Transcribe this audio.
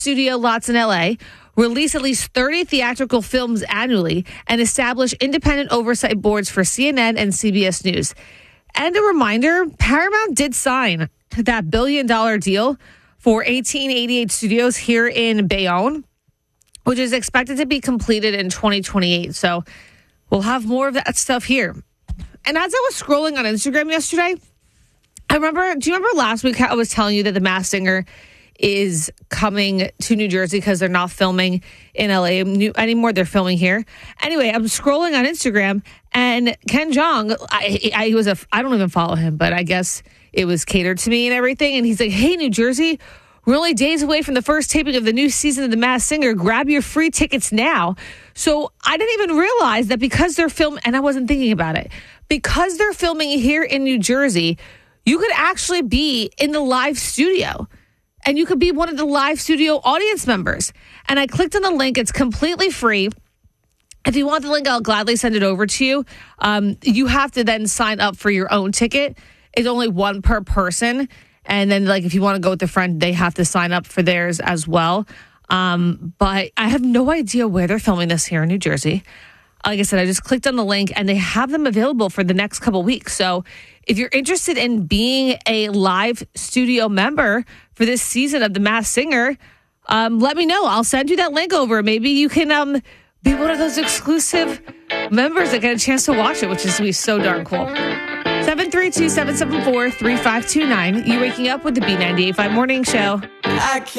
studio lots in LA, release at least 30 theatrical films annually, and establish independent oversight boards for CNN and CBS News. And a reminder, Paramount did sign that $1 billion deal for 1888 Studios here in Bayonne, which is expected to be completed in 2028. So we'll have more of that stuff here. And as I was scrolling on Instagram yesterday, do you remember last week I was telling you that The Masked Singer is coming to New Jersey because they're not filming in LA anymore. They're filming here. Anyway, I'm scrolling on Instagram and Ken Jeong, I don't even follow him, but I guess it was catered to me and everything. And he's like, hey, New Jersey, we're only days away from the first taping of the new season of The Masked Singer. Grab your free tickets now. So I didn't even realize that because they're filming, and I wasn't thinking about it, because they're filming here in New Jersey, you could actually be in the live studio. And you could be one of the live studio audience members. And I clicked on the link. It's completely free. If you want the link, I'll gladly send it over to you. You have to then sign up for your own ticket. It's only one per person. And then, if you want to go with a friend, they have to sign up for theirs as well. But I have no idea where they're filming this here in New Jersey. Like I said, I just clicked on the link and they have them available for the next couple weeks. So if you're interested in being a live studio member for this season of The Masked Singer, let me know. I'll send you that link over. Maybe you can be one of those exclusive members that get a chance to watch it, which is going to be so darn cool. 732-774-3529. You waking up with the B98.5 Morning Show.